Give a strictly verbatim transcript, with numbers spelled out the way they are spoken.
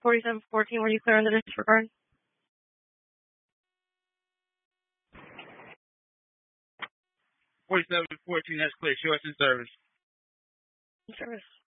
forty-seven fourteen, were you clear on the disregard? forty-seven fourteen, that's clear. Show us in service. In service.